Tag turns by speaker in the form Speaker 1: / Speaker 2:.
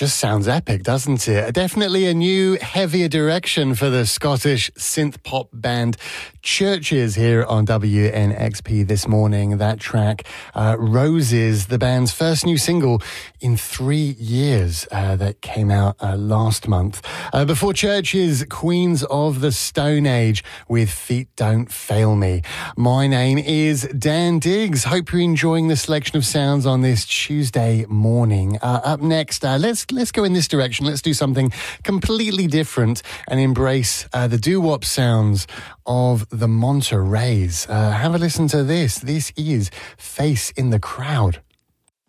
Speaker 1: Just sounds epic, doesn't it? Definitely a new, heavier direction for the Scottish synth pop band Churches here on WNXP this morning. That track, Roses, the band's first new single in 3 years that came out last month. Before Churches, Queens of the Stone Age with Feet Don't Fail Me. My name is Dan Diggs. Hope you're enjoying the selection of sounds on this Tuesday morning. Up next, let's go in this direction. Let's do something completely different and embrace the doo-wop sounds of the Montereys. Have a listen to this. This is Face in the Crowd.